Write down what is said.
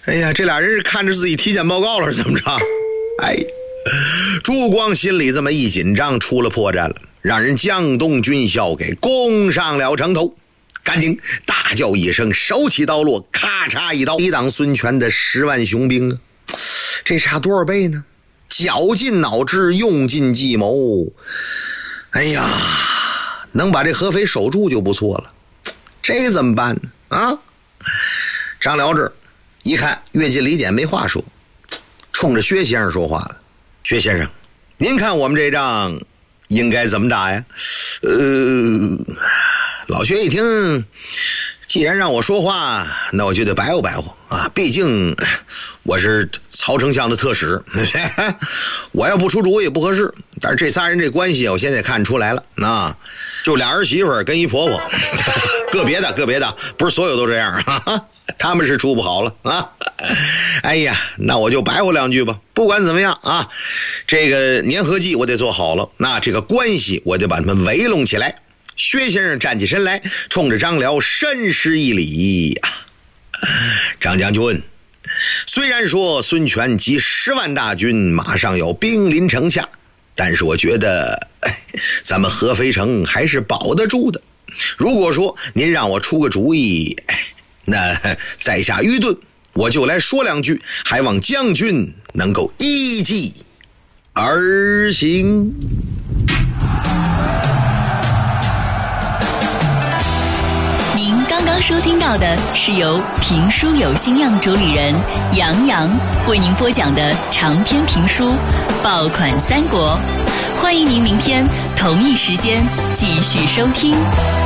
哎呀，这俩人是看着自己体检报告了怎么着？哎，朱光心里这么一紧张，出了破绽了，让人江东军校给攻上了城头。赶紧大叫一声，手起刀落，咔嚓一刀抵挡孙权的10万雄兵啊！这差多少倍呢？绞尽脑汁，用尽计谋，哎呀，能把这合肥守住就不错了。这怎么办呢？啊！张辽这一看越近离点没话说，冲着薛先生说话了。薛先生，您看我们这仗应该怎么打呀？老薛一听，既然让我说话，那我就得白活白活啊！毕竟我是曹丞相的特使，我要不出主意不合适。但是这仨人这关系，我现在看出来了啊，就俩儿媳妇跟一婆婆，个别的，不是所有都这样啊。他们是处不好了啊！哎呀，那我就白活两句吧。不管怎么样啊，这个粘合剂我得做好了，那这个关系我得把他们围拢起来。薛先生站起身来，冲着张辽深施一礼啊！张将军，虽然说孙权集10万大军马上要兵临城下，但是我觉得咱们合肥城还是保得住的。如果说您让我出个主意，那在下愚钝，我就来说两句，还望将军能够依计而行。 您刚刚收听到的是由评书有心样主理人杨洋为您播讲的长篇评书《爆款三国》，欢迎您明天同一时间继续收听。